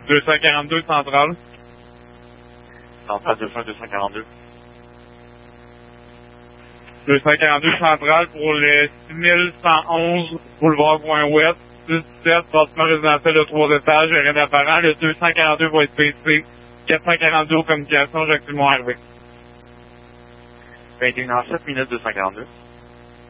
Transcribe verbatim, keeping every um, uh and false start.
deux cent quarante-deux centrale. Centrale deux cents deux cent quarante-deux. deux cent quarante-deux centrale pour le six mille cent onze boulevard Point-Ouest, six dix-sept, bâtiment résidentiel de trois étages, rien d'apparent. Le deux cent quarante-deux va être P C. quatre cent quarante-deux aux communications, Jacques Dumont arrivé. vingt et une heures sept minutes deux cent quarante-deux.